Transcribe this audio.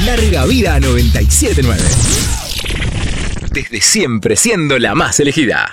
Larga vida a 97.9. Desde siempre siendo la más elegida.